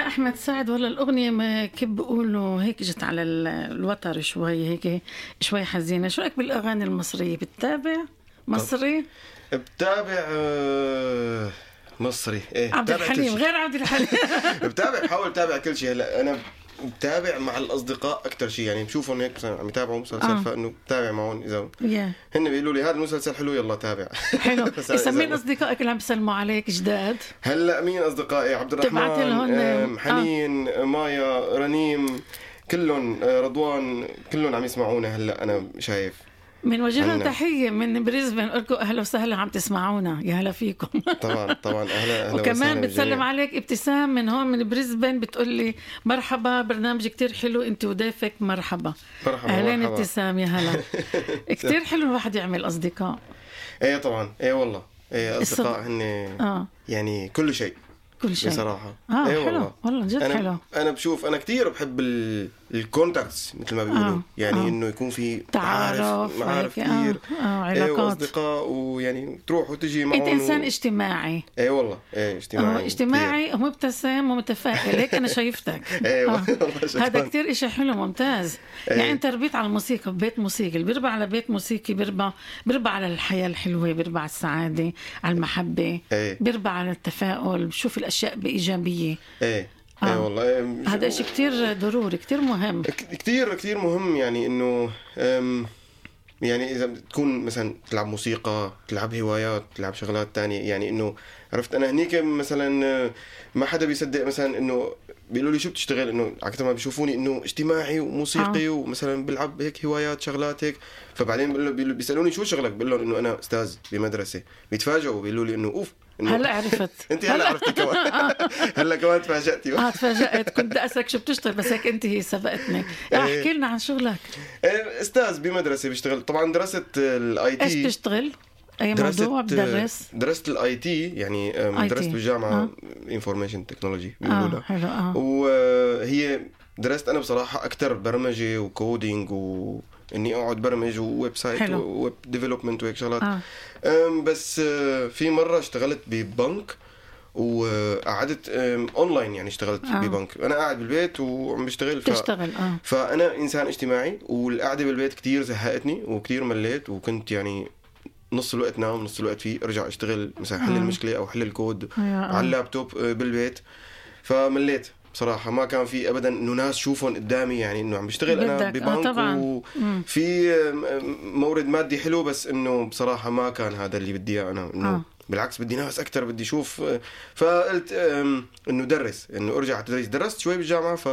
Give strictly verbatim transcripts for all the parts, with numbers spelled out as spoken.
أحمد سعد ولا الأغنية ما كيف بيقولوا هيك جت على الوتر شوي هيك شوي حزينة. شو رأيك بالأغاني المصرية؟ بتتابع مصري؟ بتابع مصري. ايه عبد الحليم غير عبد الحليم. بتابع بحاول اتابع كل شيء. هلا انا بتابع مع الاصدقاء اكثر شيء، يعني بشوفهم هيك مثلا عم يتابعوا مسلسل آه. فانه بتابع معهم اذا yeah. هن بيقولوا لي هذا المسلسل حلو يلا تابع. حلو. يسمين اصدقائك اللي عم بيسلموا عليك جداد؟ هلا مين اصدقائي؟ عبد الرحمن، حنين، آه. مايا، رنيم، كلهم، رضوان، كلهم عم يسمعونا. هلا انا شايف من وجه لهم تحية من بريزبن، قلكم أهلا وسهلا عم تسمعونا، يا هلا فيكم. طبعا طبعا أهلا أهلا. وكمان بتسلم عليك ابتسام من هون من بريزبن، بتقول لي مرحبا برنامج كتير حلو أنت وضيفك. مرحبا مرحبا أهلين ابتسام، يا هلا. كتير حلو الواحد يعمل أصدقاء. إيه طبعا إيه والله إيه أصدقاء هن آه. يعني كل شيء كل شيء بصراحة. آه إيه حلو والله والله جد أنا حلو. أنا بشوف أنا كتير بحب الكونتاكتس مثل ما بيقولوا آه. يعني آه. إنه يكون في تعارف معارف كتير آه. آه. علاقات، إيه وأصدقاء، ويعني تروح وتجي معهم. أنت إنسان و... اجتماعي. إيه والله إيه اجتماعي. آه. اجتماعي ومبتسم ومتفائل هيك أنا شايفتك. إيه آه. هذا كتير إشي حلو ممتاز. إيه. يعني أنت ربيت على الموسيقى ببيت موسيقي، اللي بيربى على بيت موسيقي بيربى بيربى على الحياة الحلوة، بيربى على السعادة، على المحبة. إيه. بيربى على التفاؤل، بشوف الأشياء بإيجابية. ايه آه. ايه والله إيه. هذا شيء كتير ضروري، كتير مهم، كتير كتير مهم. يعني انه يعني اذا تكون مثلا تلعب موسيقى، تلعب هوايات، تلعب شغلات تانية، يعني انه عرفت انا هنيك مثلا ما حدا بيصدق مثلا انه بيقولوا لي شو بتشتغل، انه عكس ما بيشوفوني انه اجتماعي وموسيقي آه. ومثلا بلعب هيك هوايات شغلات هيك، فبعدين بيقولوا بيسالوني شو شغلك، بقول لهم انه انا استاذ بمدرسه، بيتفاجئوا بيقولوا لي انه اوف هلا عرفت. انت هلا عرفتي كمان. هلا كمان تفاجأتي. اه تفاجأت، كنت اسالك شو بتشتغل بس هيك انت هي سبقتني. احكي لنا عن شغلك. استاذ بمدرسه بشتغل، طبعا درست الاي تي. ايش بتشتغل؟ اي موضوع بدرس؟ درست الاي تي، يعني درست بالجامعه انفورميشن تكنولوجي بيقولوا لها. حلو. اه وهي درست انا بصراحه اكثر برمجه وكودينج و اني اقعد برمج وويب سايت وويب ديفلوبمنت وهيك شغلات. آه. بس في مره اشتغلت ببنك وقعدت اونلاين، يعني اشتغلت آه. ببنك انا قاعد بالبيت وعم بشتغل. ف... تشتغل اه فانا انسان اجتماعي، والقعده بالبيت كتير زهقتني وكتير مليت، وكنت يعني نص الوقت نام نص الوقت فيه ارجع اشتغل مثلا حل آه. المشكله او حل الكود آه. على اللابتوب بالبيت، فمليت بصراحة. ما كان في أبدا إنه ناس شوفهم قدامي، يعني إنه عم بشتغل أنا ببنك آه وفي مورد مادي حلو، بس إنه بصراحة ما كان هذا اللي بدي أنا، إنه آه. بالعكس بدي ناس أكتر، بدي شوف. فقلت إنه درس، إنه أرجع تدريس. درست شوي بالجامعة، ف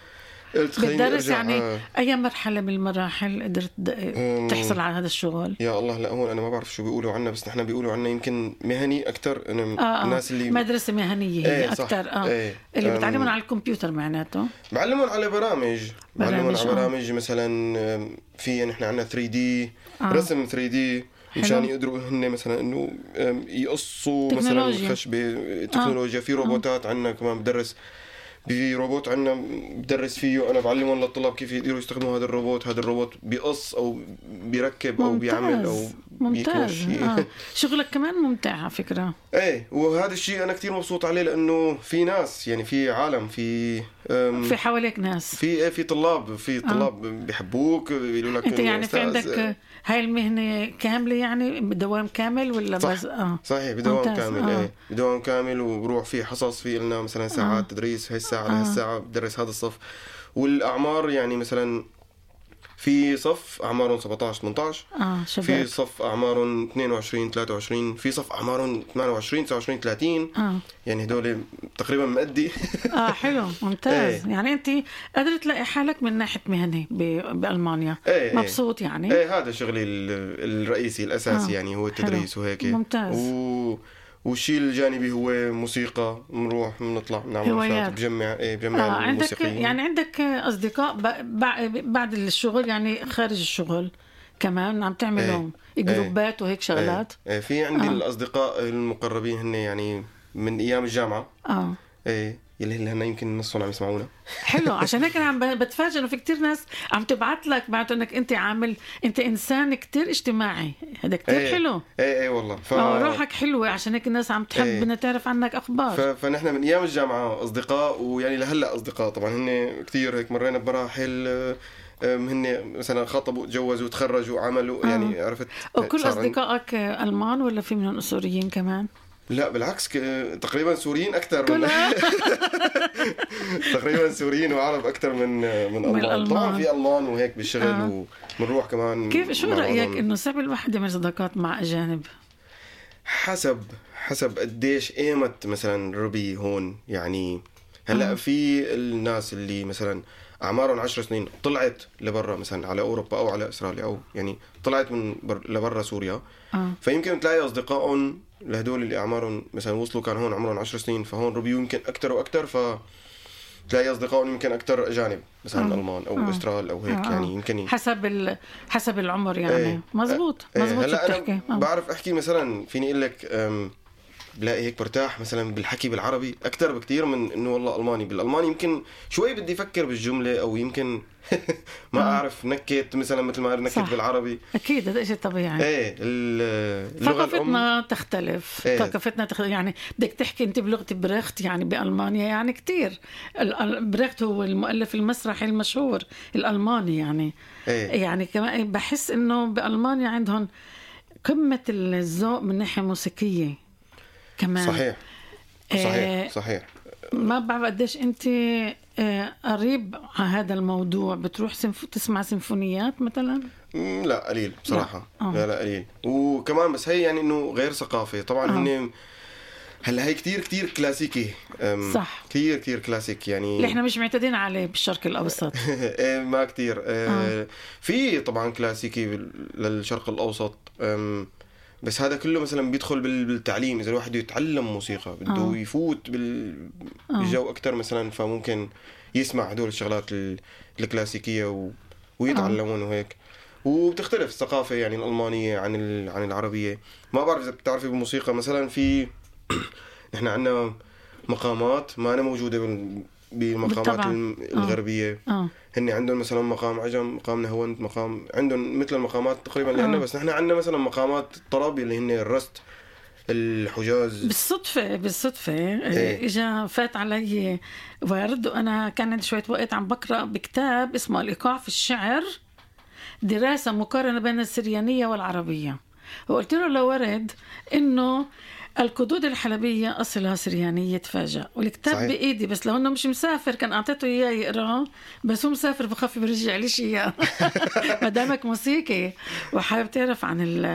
بتدرس يعني آه. أي مرحلة من المراحل قدرت تحصل على هذا الشغل؟ يا الله لا هون أنا ما بعرف شو بيقولوا عنا، بس نحن بيقولوا عنا يمكن مهني أكتر. أنا آه الناس اللي مدرسة مهنية هي ايه أكتر آه. ايه اللي بتعلمون على الكمبيوتر معناته؟ بعلمون على برامج بعلمون على برامج آه. مثلا في نحن عنا ثري دي آه. رسم ثري دي مشان يقدروا هن مثلا إنه يقصوا مثلا خشبة تكنولوجيا. آه. في روبوتات عنا كمان بدرس، في روبوت عنا بدرس فيه أنا بعلمهم للطلاب كيف يقدروا يستخدموا هذا الروبوت. هذا الروبوت بيقص أو بيركب أو بيعمل أو ممتاز. آه. شغلك كمان ممتع على فكرة. ايه وهذا الشيء أنا كتير مبسوط عليه، لأنه في ناس، يعني في عالم، في في حواليك ناس، في ايه في طلاب في طلاب آه. بيحبوك، بيقولوا لك انت يعني في عندك هاي المهنة كاملة، يعني بدوام كامل ولا صح. بس اه صحيح بدوام كامل. آه. ايه بدوام كامل، وبروح في حصص، في لنا مثلا ساعات آه. تدريس، هاي الساعة لهي الساعة بدرس هذا الصف. والأعمار يعني مثلا في صف أعمارهم سبعة عشر ثمانية عشر آه في صف أعمارهم اثنين وعشرين ثلاثة وعشرين في صف أعمارهم ثمانية وعشرين تسعة وعشرين ثلاثين آه. يعني هدول تقريبا مقدي. اه حلو ممتاز. ايه. يعني أنت قدرت تلاقي حالك من ناحية مهنة بألمانيا. ايه مبسوط يعني؟ ايه هذا شغلي الرئيسي الأساسي. آه. يعني هو التدريس وهيك. ممتاز. و... والشيء الجانبي هو موسيقى، نروح نطلع نعمل حفلات بجمع ايه بجمع آه الموسيقيين. عندك يعني عندك أصدقاء بعد الشغل، يعني خارج الشغل كمان عم تعملهم ايه. جروبات وهيك شغلات. ايه. ايه في عندي آه. الأصدقاء المقربين هن يعني من أيام الجامعة. اه ايه يلي هلا يمكن نصهم عم يسمعونا. حلو، عشان هيك انا عم بتفاجئ انه في كتير ناس عم تبعت لك بعد انك انت عامل، انت انسان كتير اجتماعي، هذا كتير ايه حلو. ايه ايه والله. ف... روحك حلوه، عشان هيك الناس عم تحب ايه. انها تعرف عنك اخبار. ف... فنحن من ايام الجامعه اصدقاء، ويعني لهلا اصدقاء طبعا. هن كتير هيك مرينا بمراحل، هن مثلا خطبوا تجوزوا تخرجوا عملوا، يعني آه. عرفت. وكل اصدقائك المان ولا في منهم سوريين كمان؟ لا بالعكس، ك... تقريبا سوريين اكثر من تقريبا سوريين وعرب اكثر من من المان. طبعا في المان وهيك بالشغل. آه. وبنروح كمان. كيف شو رايك انه صعب الواحد يعمل صداقات مع اجانب؟ حسب حسب قديش قيمت مثلا ربي هون. يعني هلا آه. في الناس اللي مثلا اعمارهم عشر سنين طلعت لبرا مثلا على اوروبا او على استراليا، او يعني طلعت من بر... لبرا سوريا. آه. فيمكن تلاقي اصدقائهم لهدول اللي اعمارهم مثلا وصلوا كان هون عمرهم عشر سنين، فهون ربيو يمكن اكثر واكثر، ف تلاقي اصدقائهم يمكن اكثر اجانب مثلا آه. المان او آه. استرال او هيك. آه. يعني يمكن حسب ال... حسب العمر يعني. ايه. مزبوط ايه. مزبوط. هلا انا آه. بعرف احكي مثلا، فيني اقول لك بلاقي هيك برتاح مثلا بالحكي بالعربي اكثر بكتير من انه والله الماني. بالالماني يمكن شوي بدي افكر بالجمله، او يمكن ما اعرف نكت مثلا مثل ما نكت بالعربي. اكيد هذا شيء طبيعي. ايه ثقافتنا تختلف. ايه. ثقافتنا تختلف. يعني بدك تحكي انت بلغه بريخت يعني بالمانيا، يعني كتير. بريخت هو المؤلف المسرحي المشهور الالماني يعني. ايه. يعني كمان بحس انه بالمانيا عندهم قمه الذوق من ناحيه موسيقيه كمان. صحيح صحيح صحيح. ما بعرف قديش انت قريب على هذا الموضوع. بتروح سنف... تسمع سيمفونيات مثلا؟ لا قليل بصراحة. لا. لا لا قليل. وكمان بس هي يعني انه غير ثقافي طبعا. هن هلا هي كتير كتير كلاسيكي. صح. كتير كتير كلاسيك يعني اللي احنا مش معتادين عليه بالشرق الاوسط. ما كتير. آه. في طبعا كلاسيكي للشرق الاوسط، بس هذا كله مثلا بيدخل بالتعليم. اذا الواحد يتعلم موسيقى بده آه. يفوت بالجو اكثر مثلا، فممكن يسمع هدول الشغلات الكلاسيكيه و... ويتعلمون آه. وهيك. وبتختلف الثقافه يعني الالمانيه عن ال... عن العربيه. ما بعرف اذا بتعرفي بالموسيقى مثلا في نحن عندنا مقامات ما أنا موجوده بال... بالمقامات بالطبع. الغربيه. آه. آه. هن عندهم مثلا مقام عجم، مقام نهوند، مقام عندهم مثل المقامات تقريبا اللي عندنا. بس نحن عندنا مثلا مقامات طرب اللي هن الرست، الحجاز. بالصدفة بالصدفة ايه. اجا فات علي ورد، وانا كان عندي شوية وقت عم بقرأ بكتاب اسمه الإيقاع في الشعر، دراسة مقارنة بين السريانية والعربية. وقلت له لورد انه القدود الحلبية أصلها سريانية. تفاجأ والكتاب صحيح. بإيدي، بس لو أنه مش مسافر كان أعطيته إياه يقرأ، بس هو مسافر بخاف برجع ليش إياه. مدامك موسيقي وحابب تعرف عن ال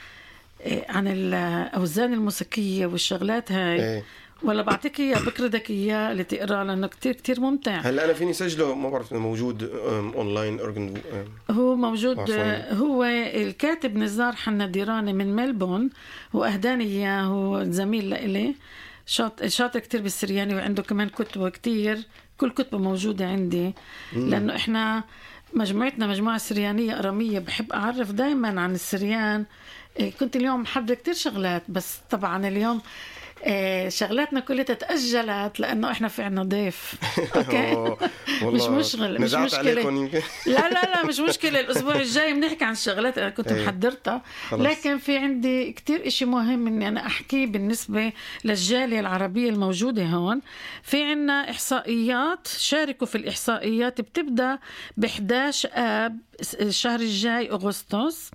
عن الأوزان الموسيقية والشغلات هاي ايه. ولا بعطيك إياه بكردك إياه اللي تقرأ، لأنه كتير كتير ممتع. هلا أنا فيني سجله، ما بعرف موجود أونلاين أورجن. هو موجود. هو الكاتب نزار حنا ديراني من ملبون، وأهداني إياه، هو زميل لإلي شاطر شاطر كتير بالسرياني، وعنده كمان كتبه كتير. كل كتبه موجودة عندي. مم. لأنه إحنا مجموعتنا مجموعة سريانية أرامية، بحب أعرف دايما عن السريان. كنت اليوم محضر كتير شغلات، بس طبعا اليوم شغلاتنا كلها تتأجلت لأنه إحنا في عنا ضيف. أوكي. مش مشغل مش مشكلة. لا لا لا مش مشكلة. الأسبوع الجاي بنحكي عن الشغلات أنا كنت محضرتها. لكن في عندي كتير إشي مهم إني أنا أحكي بالنسبة للجالية العربية الموجودة هون. في عنا إحصائيات، شاركوا في الإحصائيات، بتبدأ بإحداش آب الشهر الجاي أغسطس.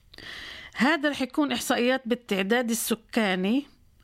هذا رح يكون إحصائيات بالتعداد السكاني،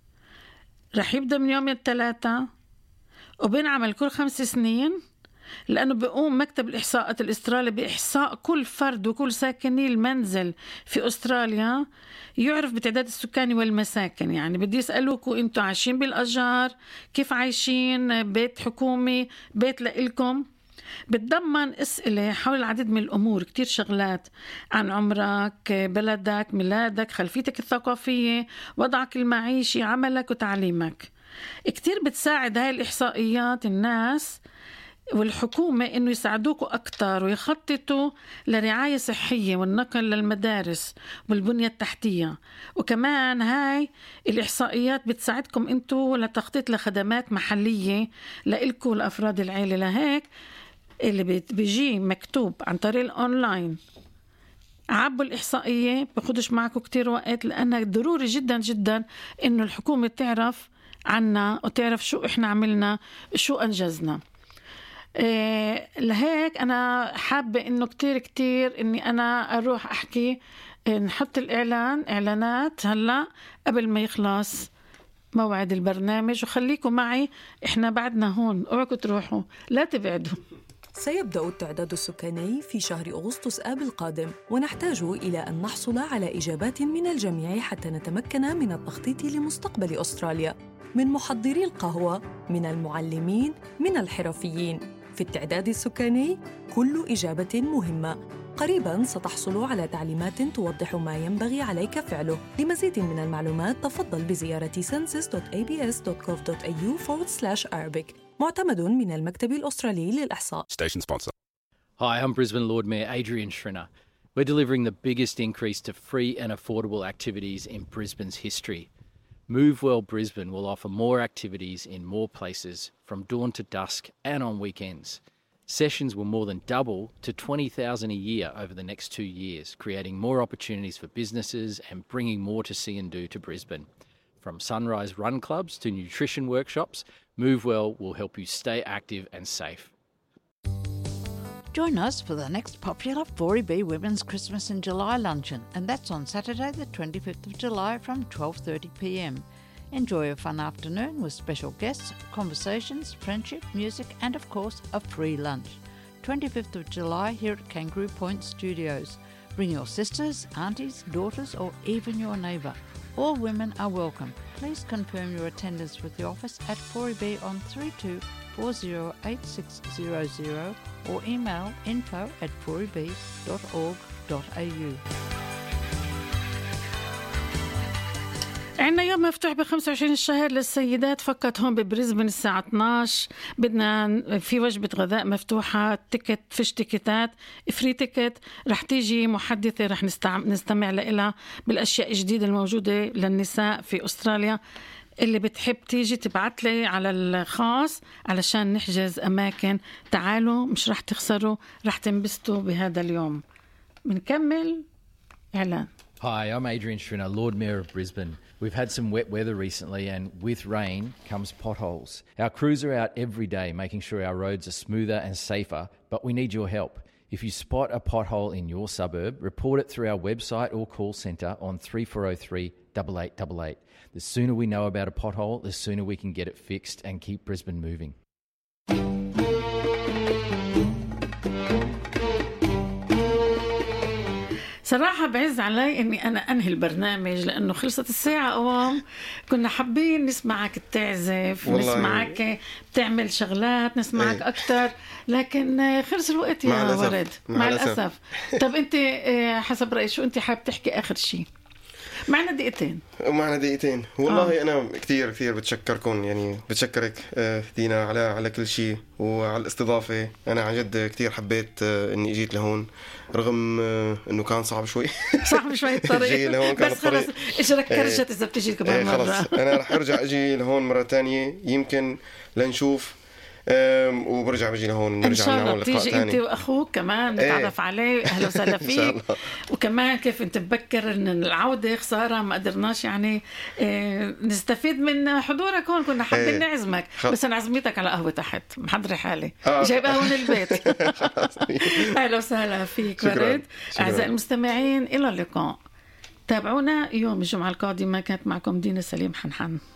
رح يبدأ من يوم الثلاثة وبينعمل كل خمس سنين، لأنه بيقوم مكتب الإحصاءات الأسترالي بإحصاء كل فرد وكل ساكني المنزل في أستراليا، يعرف بتعداد السكاني والمساكن. يعني بدي يسألوكوا أنتوا عايشين بالأجار، كيف عايشين، بيت حكومي، بيت لإلكم. بتضمن أسئلة حول العديد من الأمور، كتير شغلات عن عمرك، بلدك، ميلادك، خلفيتك الثقافية، وضعك المعيشي، عملك وتعليمك. كتير بتساعد هاي الإحصائيات الناس والحكومة إنه يساعدوكوا أكتر ويخططوا لرعاية صحية والنقل للمدارس والبنية التحتية. وكمان هاي الإحصائيات بتساعدكم أنتوا لتخطيط لخدمات محلية لإلكوا لأفراد العائلة. لهيك اللي بيجي مكتوب عن طريق الأونلاين عبوا الإحصائية، بخدش معكم كتير وقت، لأنه ضروري جدا جدا إنه الحكومة تعرف عنا وتعرف شو إحنا عملنا شو أنجزنا. إيه لهيك أنا حابة إنه كتير كتير إني أنا أروح أحكي نحط الإعلان إعلانات هلأ قبل ما يخلص موعد البرنامج، وخليكم معي إحنا بعدنا هون، اوعكم تروحوا لا تبعدوا. سيبدأ التعداد السكاني في شهر أغسطس آب القادم، ونحتاج إلى أن نحصل على إجابات من الجميع حتى نتمكن من التخطيط لمستقبل أستراليا، من محضري القهوة، من المعلمين، من الحرفيين. في التعداد السكاني كل إجابة مهمة. قريباً ستحصل على تعليمات توضح ما ينبغي عليك فعله. لمزيد من المعلومات تفضل بزيارة census dot a b s dot gov dot a u forward slash arabic. معتمد من المكتب الأسترالي للإحصاء. Station sponsor. Hi, I'm Brisbane Lord Mayor Adrian Schrinner. We're delivering the biggest increase to free and affordable activities in Brisbane's history. Move Well Brisbane will offer more activities in more places from dawn to dusk and on weekends. Sessions will more than double to twenty thousand a year over the next two years, creating more opportunities for businesses and bringing more to see and do to Brisbane. From sunrise run clubs to nutrition workshops, Move Well will help you stay active and safe. Join us for the next popular four E B Women's Christmas in July luncheon, and that's on Saturday the twenty-fifth of July from twelve thirty p m. Enjoy a fun afternoon with special guests, conversations, friendship, music, and of course a free lunch. twenty-fifth of July here at Kangaroo Point Studios. Bring your sisters, aunties, daughters, or even your neighbour. All women are welcome. Please confirm your attendance with the office at four E B on three two four zero eight six zero zero or email info at four e b dot org dot a u. عنا يوم مفتوح بخمسة وعشرين الشهر للسيدات فقط هون ببريزبن الساعة اثناشر. بدنا في وجبة غذاء مفتوحة، تيكت فيش تيكتات فري تيكت. رح تيجي محدثة رح نستمع لها بالأشياء الجديدة الموجودة للنساء في أستراليا. اللي بتحب تيجي تبعت لي على الخاص علشان نحجز أماكن. تعالوا مش رح تخسروا، رح تنبسطوا بهذا اليوم. بنكمل إعلان. Hi, I'm Adrian Schrinner, Lord Mayor of Brisbane. We've had some wet weather recently, and with rain comes potholes. Our crews are out every day making sure our roads are smoother and safer, but we need your help. If you spot a pothole in your suburb, report it through our website or call centre on three four zero three, eight eight eight eight. The sooner we know about a pothole, the sooner we can get it fixed and keep Brisbane moving. صراحة بعز علي أني أنا أنهي البرنامج لأنه خلصت الساعة. أوام كنا حابين نسمعك تعزف، نسمعك بتعمل شغلات، نسمعك ايه. أكتر، لكن خلص الوقت يا ورد مع الأسف. طب أنت حسب رأيك شو أنت حاب تحكي آخر شيء؟ معنا دقيقتين معنا دقيقتين والله. آه. أنا كتير كتير بتشكركم، يعني بتشكرك دينا على على كل شيء وعلى الاستضافة. أنا عن جد كتير حبيت إني جيت لهون رغم إنه كان صعب شوي صعب شوي الطريق بس خلص إجرك كرجت إذا بتجي كمان مرة. خلص أنا رح أرجع أجي لهون مرة تانية يمكن لنشوف، وبرجع بجي لهون نرجع لهون لقاء تيجي ثاني. انت واخوك كمان نتعرف ايه. عليه اهلا وسهلا فيك. وكمان كيف انت بفكر ان العوده خساره ما قدرناش يعني ايه نستفيد من حضورك هون. كنا حابين ايه. نعزمك خ... بس انا عزمتك على قهوه تحت محضره حالي آه. جايبها هون البيت اهلا وسهلا فيك ورد. اعزائي المستمعين الى اللقاء، تابعونا يوم الجمعه القادمه. كانت معكم دينا سليم حنحن.